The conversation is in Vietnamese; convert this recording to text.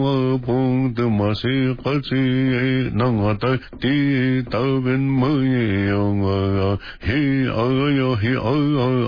Bông từ mà si có si nang ngã tới tí tao bên mới ngờ hi ơi hi ơi